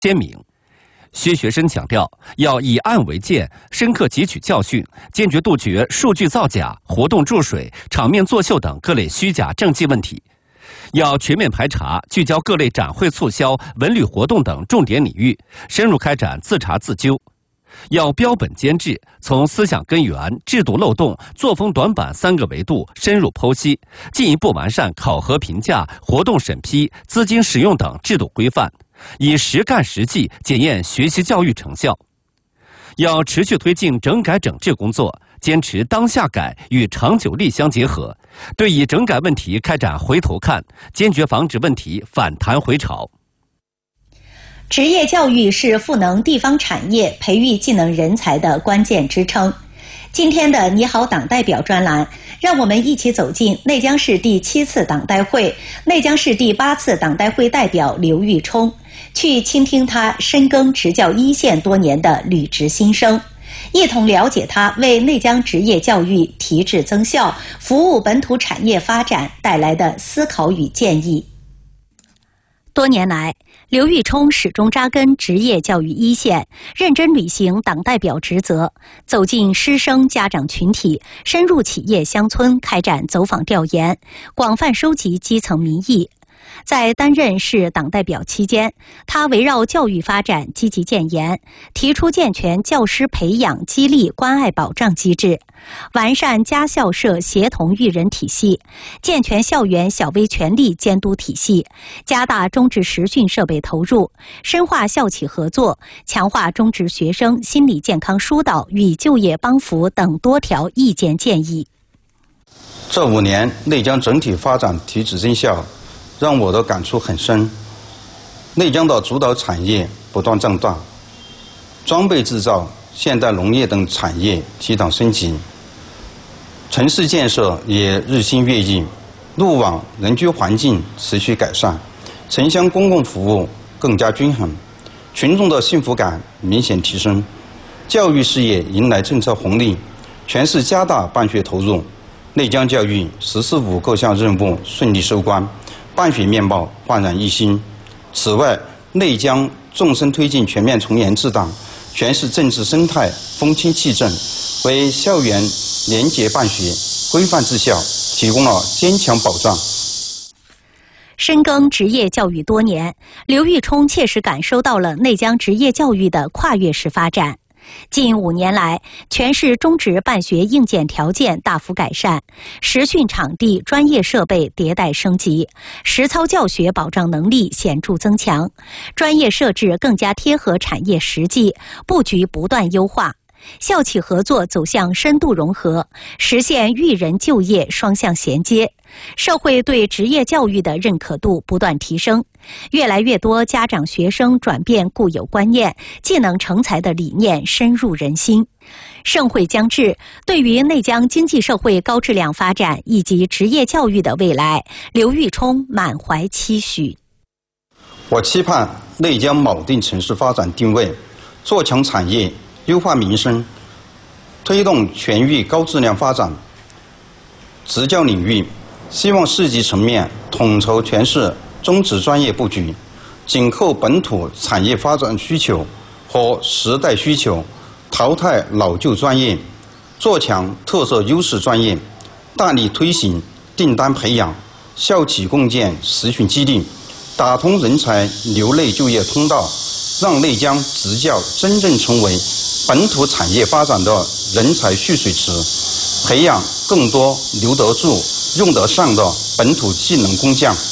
鲜明。薛学深强调，要以案为鉴，深刻汲取教训，坚决杜绝数据造假、活动注水、场面作秀等各类虚假政绩问题。要全面排查，聚焦各类展会促销、文旅活动等重点领域，深入开展自查自纠。要标本兼治，从思想根源、制度漏洞、作风短板3个维度深入剖析，进一步完善考核评价、活动审批、资金使用等制度规范，以实干实际检验学习教育成效。要持续推进整改整治工作，坚持当下改与长久力相结合，对以整改问题开展回头看，坚决防止问题反弹回潮。 职业教育是赋能地方产业、培育技能人才的关键支撑。今天的你好党代表专栏，让我们一起走进内江市第7次党代会、内江市第8次党代会代表刘玉冲，去倾听他深耕职教一线多年的履职心声，一同了解他为内江职业教育提质增效、服务本土产业发展带来的思考与建议。多年来，刘玉冲始终扎根职业教育一线，认真履行党代表职责，走进师生家长群体，深入企业乡村开展走访调研，广泛收集基层民意。在担任市党代表期间，他围绕教育发展积极建言，提出健全教师培养、激励、关爱保障机制，完善家校社协同育人体系，健全校园小微权利监督体系，加大中职实训设备投入，深化校企合作，强化中职学生心理健康疏导与就业帮扶等多条意见建议。 这5年，内江整体发展提质增效，让我的感触很深。内江的主导产业不断壮大，装备制造、现代农业等产业提档升级，城市建设也日新月异，路网人居环境持续改善，城乡公共服务更加均衡，群众的幸福感明显提升，教育事业迎来政策红利，全市加大办学投入，内江教育“十四五”各项任务顺利收官，办学面貌焕然一新。此外，内江纵深推进全面从严治党，全市政治生态风清气正，为校园廉洁办学、规范治校提供了坚强保障。 深耕职业教育多年，刘玉冲切实感受到了内江职业教育的跨越式发展。近5年来，全市中职办学硬件条件大幅改善，实训场地、专业设备迭代升级，实操教学保障能力显著增强，专业设置更加贴合产业实际，布局不断优化。校企合作走向深度融合，实现育人就业双向衔接，社会对职业教育的认可度不断提升，越来越多家长学生转变固有观念，技能成才的理念深入人心。盛会将至，对于内江经济社会高质量发展以及职业教育的未来，刘玉冲满怀期许。 我期盼内江锚定城市发展定位，做强产业，优化民生，推动全域高质量发展。职教领域，希望市级层面统筹全市中职专业布局，紧扣本土产业发展需求和时代需求，淘汰老旧专业，做强特色优势专业，大力推行订单培养、校企共建实训基地，打通人才流内就业通道，让内江职教真正成为本土产业发展的人才蓄水池，培养更多留得住、用得上的本土技能工匠。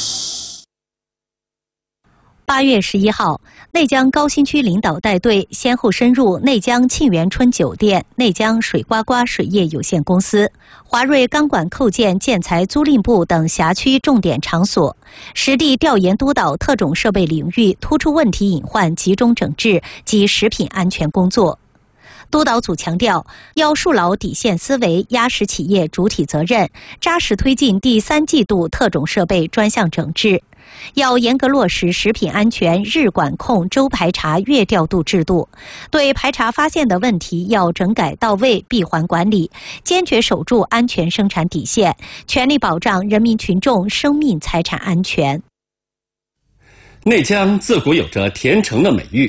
8月11号，内江高新区领导带队先后深入内江沁园春酒店、内江水呱呱水业有限公司、华瑞钢管扣件建材租赁部等辖区重点场所，实地调研督导特种设备领域突出问题隐患集中整治及食品安全工作。督导组强调，要树牢底线思维，压实企业主体责任，扎实推进第3季度特种设备专项整治。要严格落实食品安全日管控、周排查、月调度制度，对排查发现的问题要整改到位、闭环管理，坚决守住安全生产底线，全力保障人民群众生命财产安全。 内江自古有着甜城的美誉，